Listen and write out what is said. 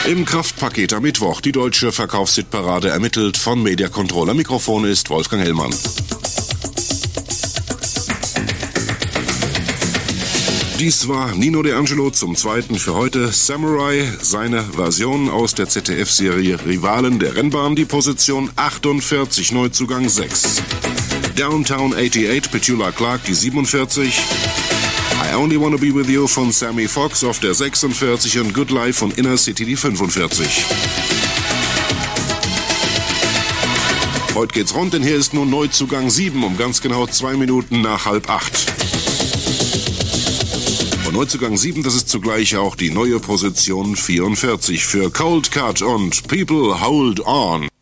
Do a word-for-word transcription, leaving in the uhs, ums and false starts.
Im Kraftpaket am Mittwoch die deutsche Verkaufshitparade ermittelt von Media Control. Am Mikrofon ist Wolfgang Hellmann. Dies war Nino D'Angelo zum zweiten für heute. Samurai, seine Version aus der Z D F-Serie Rivalen der Rennbahn, die Position achtundvierzig, Neuzugang sechs. Downtown achtundachtzig, Petula Clark, die siebenundvierzig. I Only Wanna Be With You von Sammy Fox auf der sechsundvierzig und Good Life von Inner City die fünfundvierzig. Heute geht's rund, denn hier ist nun Neuzugang sieben um ganz genau zwei Minuten nach halb acht. Und Neuzugang sieben, das ist zugleich auch die neue Position vierundvierzig für Cold Cut und People Hold On.